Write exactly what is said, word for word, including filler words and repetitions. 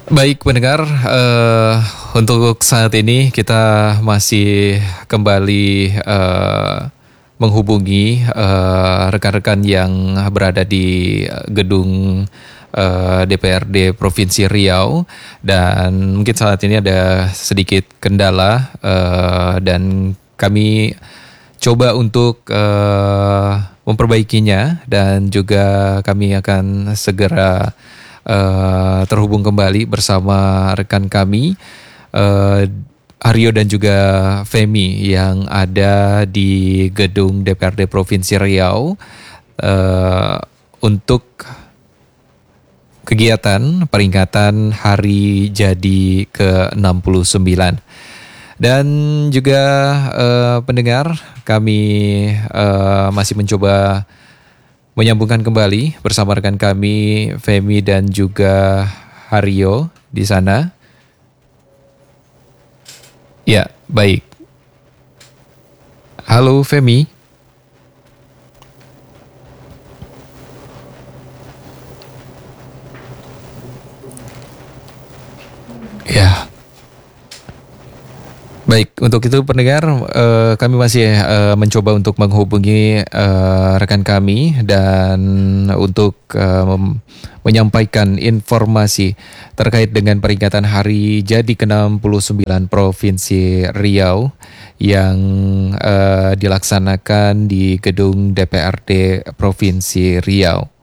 Baik pendengar, eh, untuk saat ini kita masih kembali eh, menghubungi eh, rekan-rekan yang berada di gedung eh, D P R D Provinsi Riau, dan mungkin saat ini ada sedikit kendala eh, dan kami coba untuk eh, memperbaikinya, dan juga kami akan segera eh, terhubung kembali bersama rekan kami eh, Aryo dan juga Femi yang ada di gedung D P R D Provinsi Riau eh, untuk kegiatan peringatan Hari Jadi ke enam puluh sembilan. Dan juga eh, pendengar, kami eh, masih mencoba menyambungkan kembali bersama rekan kami Femi dan juga Haryo di sana. Ya, baik. Halo Femi. Ya. Baik, untuk itu pendengar, eh, kami masih eh, mencoba untuk menghubungi eh, rekan kami dan untuk eh, mem- menyampaikan informasi terkait dengan peringatan Hari Jadi ke enam puluh sembilan Provinsi Riau yang eh, dilaksanakan di gedung D P R D Provinsi Riau.